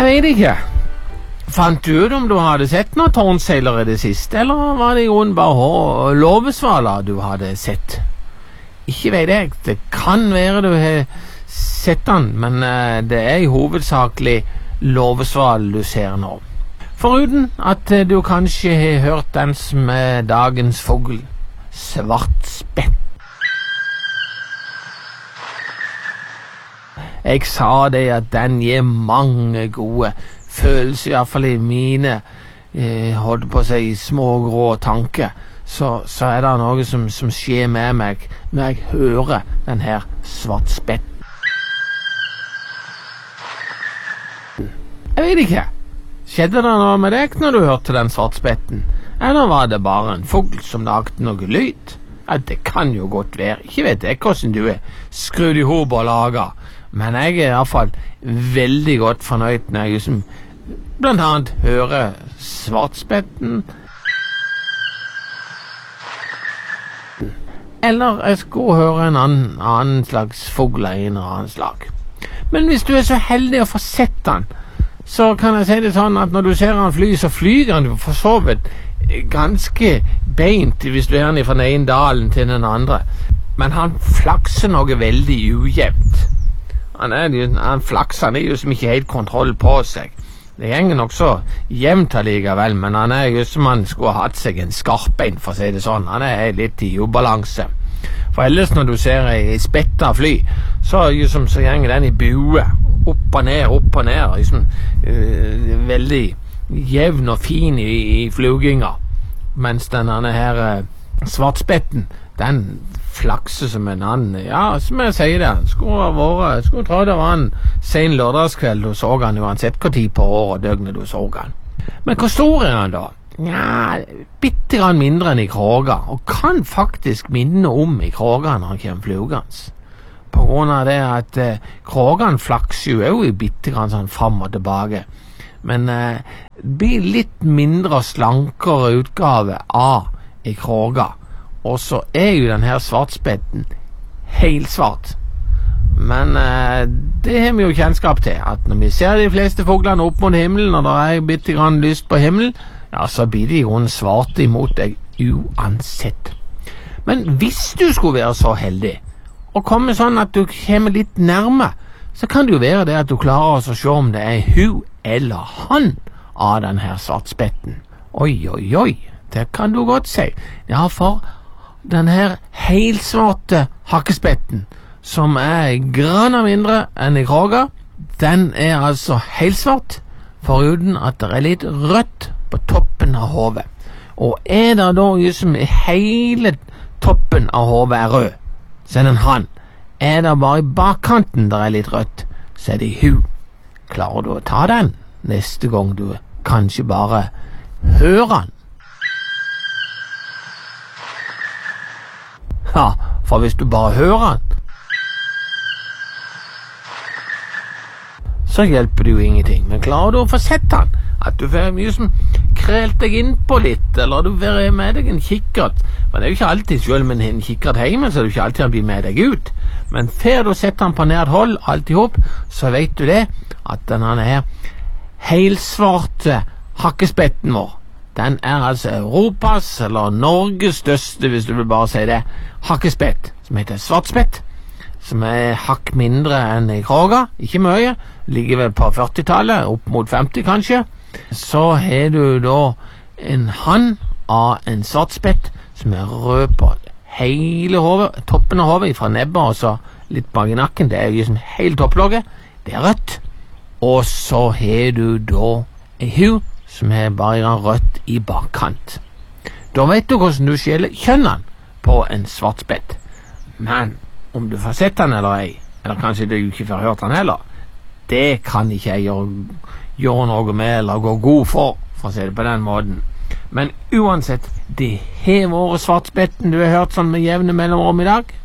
Jeg vet ikke. Fant du ut om du hadde sett noen tårnseiler i det siste, eller var det jo bare låvesvaler du hadde sett? Ikke vet jeg. Det kan være du har sett den, men det er i hovedsakelig låvesval du ser nå. Foruten at du kanskje har hørt den som er dagens fugl, svartspett. Jeg sa det at den gir mange gode følelser, i hvert fall i mine holdt på å si små grå tanker, så er det noe som skjer med meg når jeg hører den her svartspetten. Jeg vet ikke. Skjedde det noe med deg når du hørte den svartspetten? Eller var det bare en fugl som lagde noe lyd? Ja, det kan jo godt være. Ikke vet jeg hvordan du er skrudd i hop og laget, men jeg er i hvert fall veldig godt fornøyd når jeg liksom blant annet hører svartspetten. Eller jeg skulle høre en annen slags fugl av en eller annen slag. Men hvis du er så heldig å få sett den, så kan jeg si det sånn at når du ser han fly, så flyger han for så vidt ganske beint hvis du er han fra den ene dalen til den andre. Men han flakser noe veldig ujevnt. Han flakser, han er jo som ikke helt kontroll på seg. Det henger nok så jevnt allikevel, men han er jo som han skulle ha hatt seg en skarpein, for å si det sånn. Han er litt i ubalanse. For ellers når du ser ei spetta fly, så gjenger den i bue, opp og ned, liksom, veldig jevn og fin i fluginga, mens denne her svartspetten, den flakser som en annen. Ja, som jeg sier det, skulle tro det var en sen lørdagskveld du så han, uansett hvor tid på år og døgnet du så han. Men hvor stor er han da? Ja, bitte grann mindre enn i kråga, og kan faktisk minne om i kråga når han kommer flugans. På grunn av det at krågan flakser jo i bitte grann sånn fram og tilbake, men blir litt mindre og slankere utgave av i kråga. Og så er jo den her svartspetten helt svart. Men det har vi jo kjennskap til, at når vi ser de fleste fuglene opp mot himmelen, og det er bitte grann lyst på himmelen, ja, så blir de jo svarte imot deg uansett. Men hvis du skulle være så heldig og komme sånn at du kommer litt nærme, så kan det jo være det at du klarer å se om det er hun eller han av den her svartspetten. Oi, det kan du godt si. Ja, for den her helsvarte hakkespetten, som er grann mindre enn i kråga, den er altså helsvart, foruten at det er litt rødt på toppen av hodet. Og er det da liksom hele toppen av hodet er rød, så er det en han. Er det bare i bakkanten der er litt rødt, så er det hun. Klarer du å ta den neste gang du kanskje bare hører den? Ja, for hvis du bare hører den, så hjelper det jo ingenting. Men klarer du å få sett den, at du får mye som krelt deg innpå litt, eller du får med deg en kikkert, for det er jo ikke alltid, selv med en kikkert hjemme, så er det jo ikke alltid han blir med deg ut. Men før du setter den på nært hold, alt i hop, så vet du det, at denne her helsvarte hakkespetten vår, den er altså Europas, eller Norges største, hvis du vil bare si det, hakkespett, som heter svartspett, som er hakk mindre enn i kråga, ikke mye, ligger vel på 40-tallet, opp mot 50 kanskje. Så har du da en hann av en svartspett som er rød på hele hodet, toppen av hodet, fra nebbet og så litt bak i nakken, det er liksom hele topplogget, det er rødt. Og så har du da en hu som er bare rødt i bakkant. Da vet du hvordan du skjeller kjønnene på en svartspett. Men om du får sett den eller ei, eller kanskje du ikke får hørt den heller, det kan ikke jeg gjøre noe med eller gå god for å si det på den måten. Men uansett, det har vært svartspetten du har hørt sånn med jevne mellomrom i dag.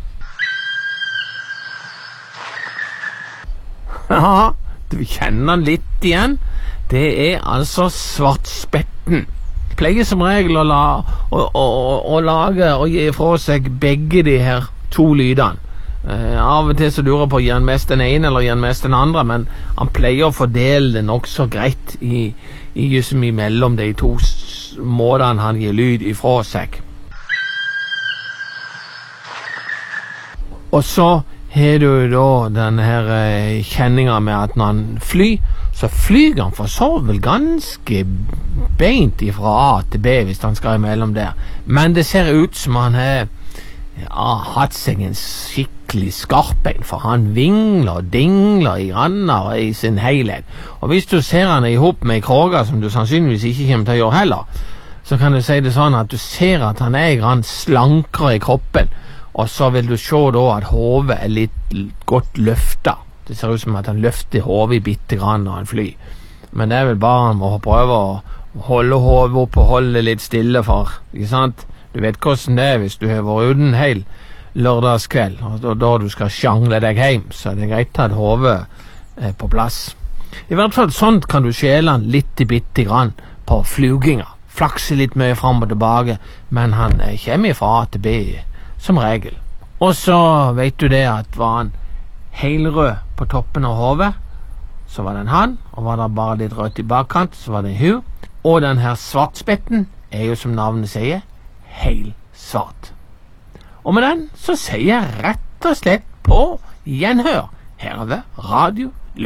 Ja, du kjenner den litt igjen. Det er altså svartspetten. Pleier som regel å lage og gi fra seg begge de her to lydene. Av og til så lurer jeg på, gir han mest den ene eller gir han mest den andre, men han pleier å fordele det nok så greit i liksom imellom de to måtene han gir lyd ifra seg. Og så har du da denne her kjenninga med at når han flyr, så flyger han for så vel ganske beint ifra A til B hvis han skal imellom der. Men det ser ut som han har hatt seg en skikkelig skarpein, for han vingler og dingler i ranner i sin helhet. Og hvis du ser han i hop med kroger, som du sannsynligvis ikke kommer til å gjøre heller, så kan du si det sånn at du ser at han er grann slankere i kroppen, og så vil du se da at hodet er litt godt løftet. Det ser ut som at han løfter hodet bitte grann når han flyr. Men det er vel bare han må prøve å holde hodet opp og holde litt stille for, ikke sant? Du vet hvordan det er hvis du har vært uten hel lørdagskveld, og da du skal sjangle deg hjem, så er det greit at hodet er på plass. I hvert fall sånn kan du skjele han litt i bitte grann på fluginga. Flakse litt mye fram og tilbake, men han kommer fra A til B som regel. Og så vet du det at var han helrød på toppen av hodet, så var det en han, og var det bare litt rødt i bakkant, så var det en hu. Og den her svartspetten er jo som navnet sier, helt svart. Og med den så sier jeg rett og slett på gjenhør her ved Radio